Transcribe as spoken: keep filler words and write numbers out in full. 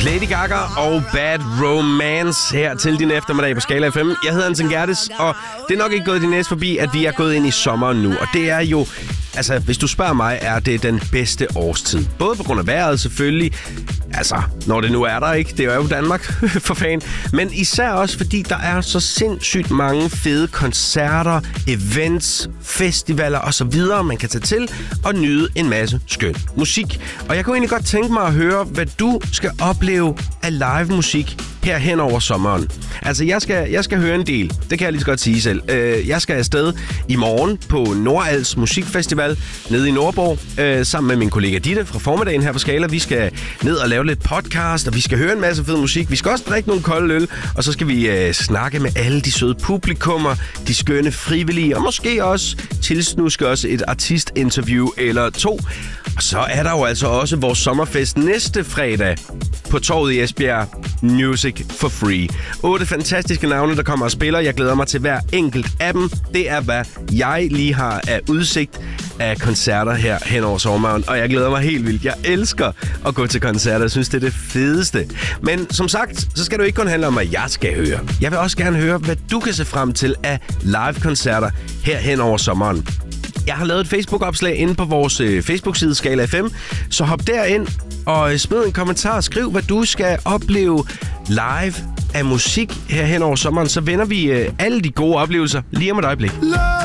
Lady Gaga og Bad Romance her til din eftermiddag på Skala F M. Jeg hedder Anton Gerdes, og det er nok ikke gået din næse forbi, at vi er gået ind i sommeren nu. Og det er jo, altså hvis du spørger mig, er det den bedste årstid. Både på grund af vejret selvfølgelig, altså når det nu er der, ikke? Det er jo Danmark, for fan. Men især også fordi der er så sindssygt mange fede koncerter, events, festivaler osv. man kan tage til og nyde en masse skøn musik. Og jeg kunne egentlig godt tænke mig at høre, hvad du skal opleve af live musik her hen over sommeren. Altså, jeg skal, jeg skal høre en del. Det kan jeg lige så godt sige selv. Uh, jeg skal afsted i morgen på Nordals Musikfestival nede i Nordborg, uh, sammen med min kollega Ditte fra formiddagen her på Skala. Vi skal ned og lave lidt podcast, og vi skal høre en masse fed musik. Vi skal også drikke nogle kolde øl, og så skal vi uh, snakke med alle de søde publikummer, de skønne frivillige, og måske også tilsnuske os et artistinterview eller to. Og så er der jo altså også vores sommerfest næste fredag på torvet i Esbjerg. Music for free. Otte fantastiske navne, der kommer og spiller. Jeg glæder mig til hver enkelt af dem. Det er, hvad jeg lige har af udsigt af koncerter her hen over sommeren. Og jeg glæder mig helt vildt. Jeg elsker at gå til koncerter. Jeg synes, det er det fedeste. Men som sagt, så skal det jo ikke kun handle om, hvad jeg skal høre. Jeg vil også gerne høre, hvad du kan se frem til af live-koncerter her hen over sommeren. Jeg har lavet et Facebook-opslag inde på vores øh, Facebook-side Skala F M, så hop derind og smid en kommentar og skriv, hvad du skal opleve live af musik her hen over sommeren. Så vender vi øh, alle de gode oplevelser lige om et øjeblik.